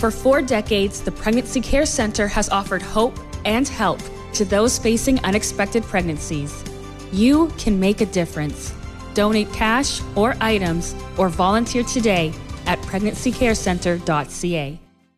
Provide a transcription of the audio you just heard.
For 4 decades, the Pregnancy Care Center has offered hope and help to those facing unexpected pregnancies. You can make a difference. Donate cash or items or volunteer today at pregnancycarecenter.ca.